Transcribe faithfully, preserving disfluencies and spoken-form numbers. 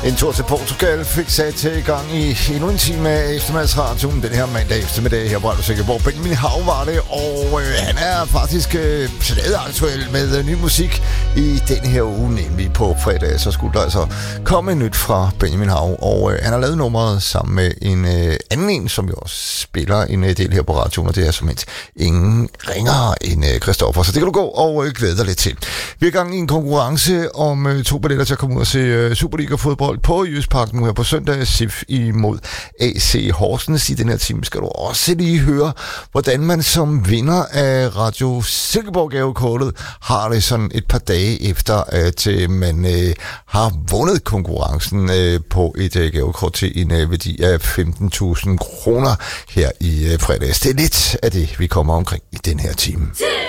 En tur til Portugal fik sat til i gang i endnu en time af eftermiddagsradioen den her mandag eftermiddag her på Radio Sikker, hvor Benjamin Hav var det, og øh, han er faktisk øh, stadig aktuel med øh, ny musik i den her uge, nemlig på fredag, så skulle der altså komme nyt fra Benjamin Hav, og øh, han har lavet nummeret sammen med en øh, anden en, som jo også spiller en øh, del her på radioen, og det er som et ingen ringere end øh, Christoffer, så det kan du gå og øh, glæde dig lidt til. Vi er i gang i en konkurrence om øh, to billetter til at komme ud og se øh, Superliga-fodbold på Jysk nu her på søndag. S I F imod A C Horsens. I den her time skal du også lige høre, hvordan man som vinder af Radio Silkeborg-gavekortet har det sådan et par dage efter, at øh, man øh, har vundet konkurrencen øh, på et øh, gavekort til en øh, værdi af femten tusind kroner her i øh, fredags. Det er lidt af det, vi kommer omkring i den her time.